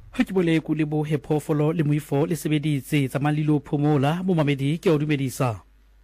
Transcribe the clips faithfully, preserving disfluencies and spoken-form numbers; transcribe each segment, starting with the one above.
ha ke bole ku le bo hephofolo le moifo le sebeditse tsa malilo phomola mo mamedi ke o dumedisa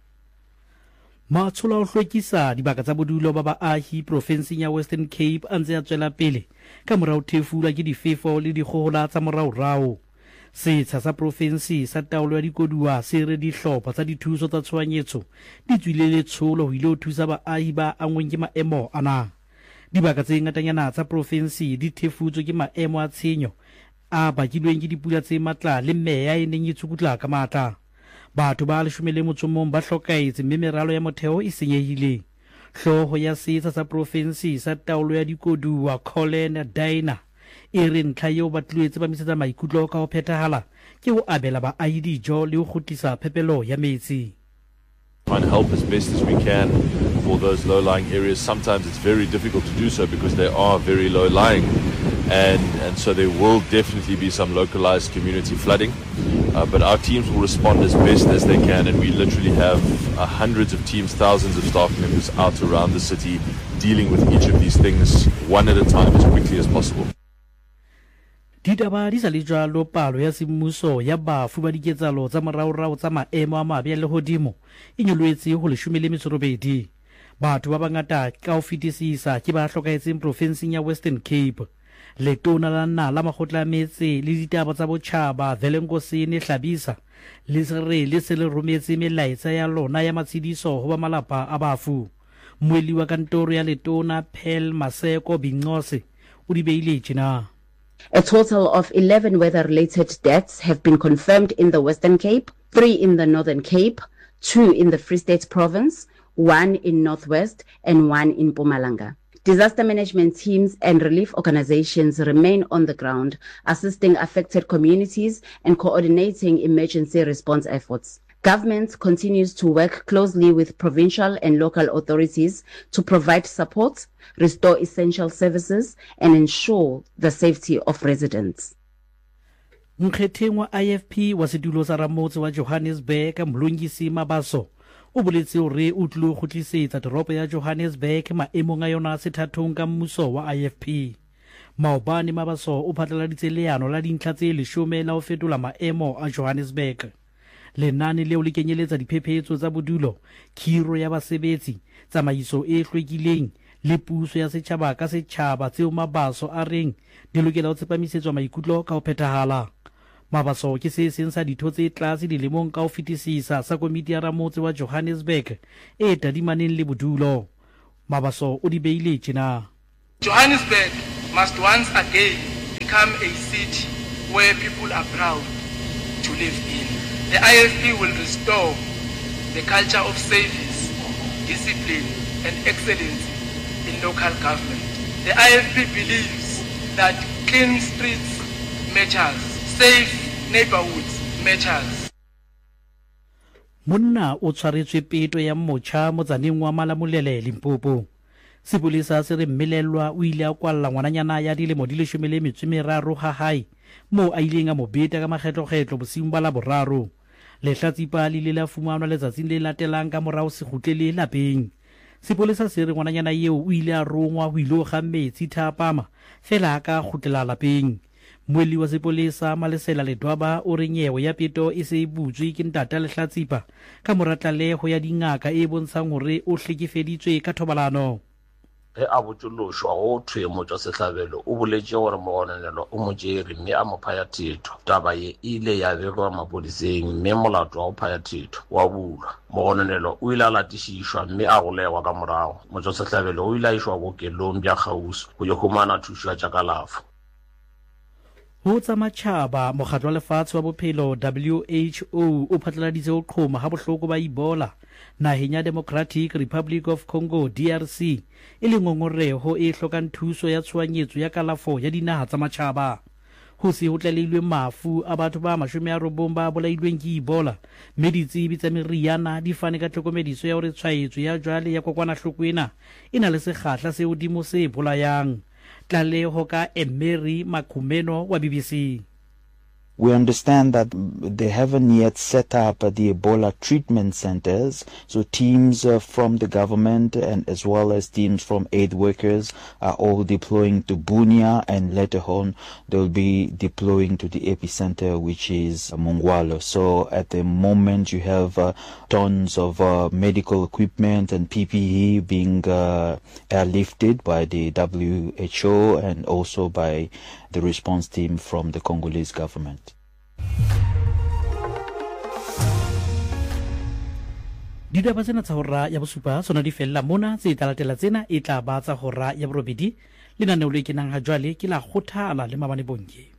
matsholo a hlwekisa dibaka tsa bodulo ba baahi provinseng ya Western Cape a ntse a tswela pele ka morao thefula ke difefo le dikgohola tsa moraorao setsha sa provinsi sa taolo ya dikoduwa se re dihlopha tsa dithuso tsa tshwanyetso di tswile letsholo ho ile ho thusa baahi ba angweng ke maemo ana dibaka tse ngatanyana tsa provinsi di thefutswe ke maemo a tshenyo a bakilweng ke dipula tse matla le meya e neng e tsukutla ka matla batho ba leshome le motsomong ba hlokaetse mme meralo ya motheo e senyehile hloho ya setsha sa provinsi sa taolo ya dikoduwa Colin Dina e re ntlha eo ba tlilwetse ba misetsa maikutlo ka ho phethahala ke ho abela baahi dijo le ho kgutlisa phepelo ya metsi. Try and help as best as we can for those low-lying areas. Sometimes it's very difficult to do so because they are very low-lying, and and so there will definitely be some localized community flooding. Uh, but our teams will respond as best as they can, and we literally have uh, hundreds of teams, thousands of staff members out around the city dealing with each of these things one at a time as quickly as possible. Ditaba di sa le jalo palo ya semmuso ya bafu ba diketsalo tsa moraorao tsa maemo a mabe a lehodimo e nyolwetse ho leshome le metso e robedi batho ba bangata ka ho fetisisa ke ba hlokaetseng provinseng ya Western Cape letona la nna la makgotla a metse le ditaba tsa botjhaba Velenkosini Hlabisa le sere le se le rometse melaetsa ya lona ya matshidiso ho ba malapa a bafu moeli wa kantoro ya letona Pearl Maseko Binqose o di beile tjena. A total of eleven weather-related deaths have been confirmed in the Western Cape, three in the Northern Cape, two in the Free State Province, one in Northwest, and one in Mpumalanga. Disaster management teams and relief organizations remain on the ground, assisting affected communities and coordinating emergency response efforts. Government continues to work closely with provincial and local authorities to provide support, restore essential services, and ensure the safety of residents. Mkgetheng wa I F P wa sedulo sa Ramotse wa Johannesburg Mlungisi Mabaso o boletse hore o tlilo go tlisetsa toropo ya Johannesburg maemong a yona sethathong ka mmuso wa I F P. Maobane Mabaso o phatlaladitse leano la dintlha tse leshome la ho fetola maemo a Johannesburg. Lenane leo le kenyeletsa diphephetso tsa bodulo khiro ya basebetsi tsamaiso e hlwekileng le puso ya setjhaba ka setjhaba tseo Mabaso a reng di lokela ho tsepamisetswa maikutlo ka ho phethahala. Mabaso ke se seng sa ditho tse tlase dilemong ka ho fetisisa sa komiti ya Ramotse wa Johannesburg e tadimaneng le bodulo. Mabaso o di beile tjena. Johannesburg must once again become a city where people are proud to live in. The I F P will restore the culture of service, discipline, and excellence in local government. The I F P believes that clean streets matters, safe neighborhoods matters. Monna o tshwaretswe peto ya motjha motsaneng wa Malamulele Limpopo. Sepolesa se re mmelelwa o ile a kwalla ngwananyana ya dilemo di leshome le metso e meraro ha hae mo a ileng a mo beta ka makgetlo-kgetlo bosiung ba Laboraro. Lehlatsipa le ile la fumanwa letsatsing le latelang ka morao se kgutlele lapeng. Sepolesa se re ngwananyana eo o ile a rongwa ho ilo ga metsi thapama fela ka kgutlela lapeng. Moeli wa sepolesa Malesela Ledwaba o re nyewe ya peto e se e butswe ke ntata Lehlatsipa ka moratlaleho ya dingaka e bontshang hore o hlekefeditswe ka thobalano. Ge a botšološwa go thwe motšwa sehlabelo o boletše gore mogononelo o motšere mme a mo phaya thetho taba ye ile ya begwa mapodiseng mme molato wa go phaya thetho wa bulwa mogononelo o ile a latišišwa mme a golegwa ka morago motšwa sehlabelo o ile a išwa bookelong bja kgausi go ye humana thušo ya tša kalafo. Ho tsa matjhaba mokgatlo wa lefatshe wa bophelo W H O o phatlaladitse ho qhoma ha bohloko ba Ebola naheng ya Democratic Republic of Congo D R C e le ngongoreho e hlokang thuso ya tshwanyetso ya kalafo ya dinaha tsa matjhaba. Ho se ho tlalilwe mafu a batho ba mashome a robong ba bolailweng ke Ebola mme ditsebi tsa meriana di fane ka tlhokomediso ya hore tshwaetso ya jwale ya kokwanahloko ena e na le sekgahla se hodimo se bolayang. Tlaleho ka Emery Makhumeno wa B B C. We understand that they haven't yet set up uh, the Ebola treatment centers, so teams uh, from the government and as well as teams from aid workers are all deploying to Bunia, and later on they'll be deploying to the epicenter, which is Mongwalo. So at the moment you have uh, tons of uh, medical equipment and P P E being uh, airlifted by the W H O and also by the response team from the Congolese government. Didaba tsena tsa hora ya bosupa sona di fella mona tse talatela tsena e tla ba tsa hora ya borobedi lenaneo le kenang ha jwale ke la kgothala le mabane bonke.